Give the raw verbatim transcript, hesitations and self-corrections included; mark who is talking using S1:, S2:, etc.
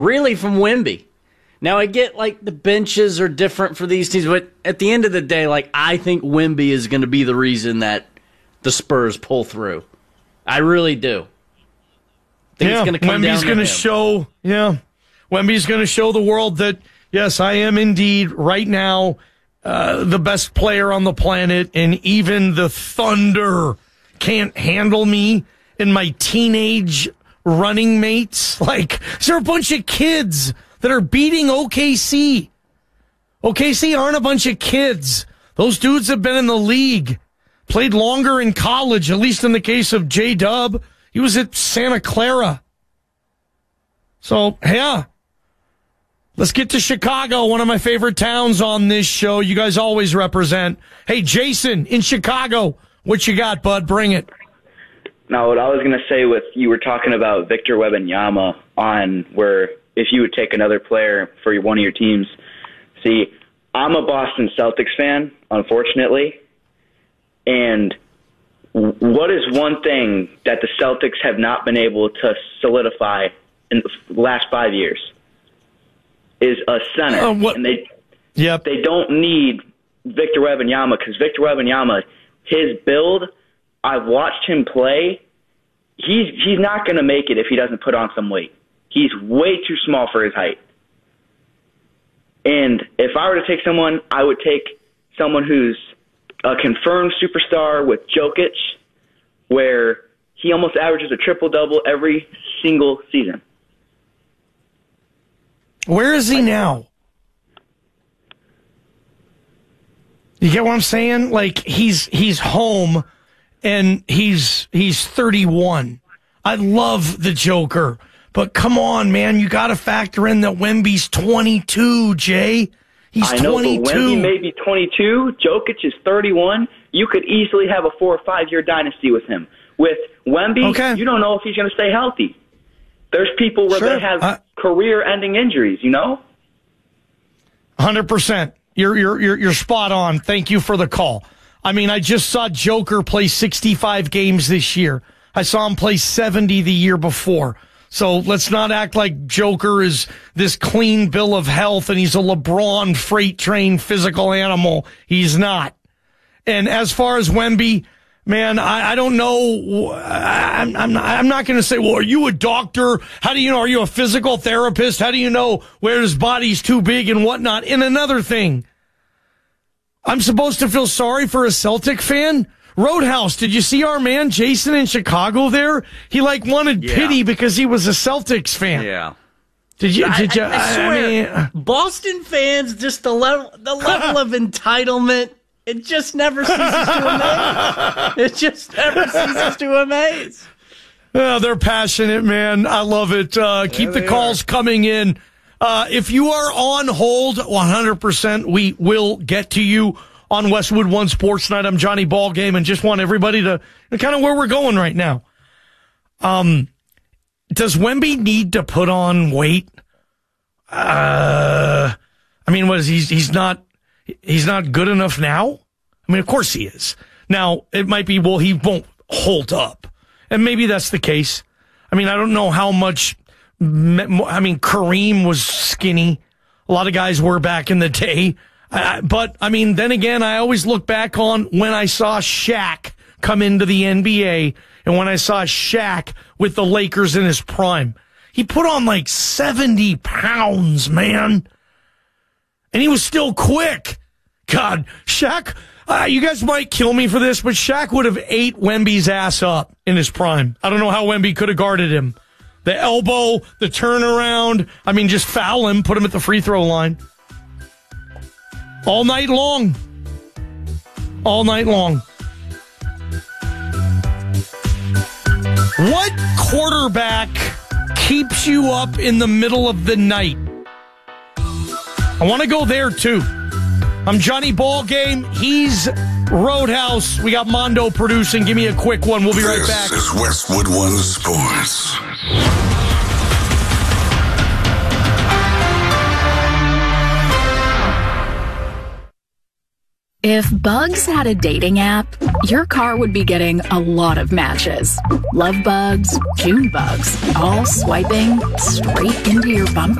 S1: really, from Wemby. Now, I get, like, the benches are different for these teams, but at the end of the day, like, I think Wemby is going to be the reason that the Spurs pull through. I really do. I think
S2: yeah,
S1: it's going to come
S2: Wemby's
S1: down
S2: going
S1: to
S2: to
S1: him.
S2: show, yeah, Wemby's going to show the world that, yes, I am indeed right now uh, the best player on the planet, and even the Thunder can't handle me and my teenage running mates. Like, there are a bunch of kids that are beating O K C. O K C aren't a bunch of kids. Those dudes have been in the league, played longer in college, at least in the case of J-Dub. He was at Santa Clara. So, yeah. Let's get to Chicago, one of my favorite towns on this show. You guys always represent. Hey, Jason, in Chicago, what you got, bud? Bring it.
S3: Now, what I was going to say with you were talking about Victor Wembanyama on where if you would take another player for your, one of your teams. See, I'm a Boston Celtics fan, unfortunately, and what is one thing that the Celtics have not been able to solidify in the last five years? Is a center,
S2: uh, what?
S3: and they
S2: yep.
S3: they don't need Victor Wembanyama because Victor Wembanyama, his build, I've watched him play. He's he's not going to make it if he doesn't put on some weight. He's way too small for his height. And if I were to take someone, I would take someone who's a confirmed superstar with Jokic, where he almost averages a triple-double every single season.
S2: Where is he now? You get what I'm saying? Like, he's he's home, and he's he's thirty-one. I love the Joker, but come on, man, you got to factor in that Wemby's twenty-two, Jay. He's
S3: I know,
S2: twenty-two.
S3: But Wemby may be twenty-two. Jokic is thirty-one. You could easily have a four or five-year dynasty with him. With Wemby,
S2: okay.
S3: You don't know if he's going to stay healthy. There's people where
S2: Sure.
S3: they have
S2: uh,
S3: career-ending injuries, you know?
S2: one hundred percent. You're, you're, you're, you're spot on. Thank you for the call. I mean, I just saw Joker play sixty-five games this year. I saw him play seventy the year before. So let's not act like Joker is this clean bill of health and he's a LeBron freight train physical animal. He's not. And as far as Wemby, man, I, I don't know. I'm, I'm not, I'm not going to say, well, are you a doctor? How do you know? Are you a physical therapist? How do you know where his body's too big and whatnot? And another thing, I'm supposed to feel sorry for a Celtic fan? Roadhouse, did you see our man Jason in Chicago there? He like wanted
S1: Yeah.
S2: pity because he was a Celtics fan.
S1: Yeah.
S2: Did you? Did you?
S1: I, I swear,
S2: I mean,
S1: Boston fans, just the level, the level of entitlement, it just never ceases to amaze. It just never ceases to amaze.
S2: oh, they're passionate, man. I love it. Uh, keep the calls are. coming in. Uh, if you are on hold, one hundred percent, we will get to you on Westwood One Sports Night. I'm Johnny Ballgame, and just want everybody to kind of where we're going right now. Um, does Wemby need to put on weight? Uh, I mean, what is he? He's not. He's not good enough now. I mean, of course he is. Now it might be. Well, he won't hold up, and maybe that's the case. I mean, I don't know how much. I mean, Kareem was skinny. A lot of guys were back in the day. Uh, but, I mean, then again, I always look back on when I saw Shaq come into the N B A and when I saw Shaq with the Lakers in his prime. He put on like seventy pounds, man. And he was still quick. God, Shaq, uh, you guys might kill me for this, but Shaq would have ate Wemby's ass up in his prime. I don't know how Wemby could have guarded him. The elbow, the turnaround. I mean, just foul him, put him at the free throw line. All night long. All night long. What quarterback keeps you up in the middle of the night? I want to go there, too. I'm Johnny Ballgame. He's Roadhouse. We got Mondo producing. Give me a quick one. We'll be right back.
S4: This is Westwood One Sports.
S5: If Bugs had a dating app, your car would be getting a lot of matches. Love bugs, June bugs, all swiping straight into your bumper.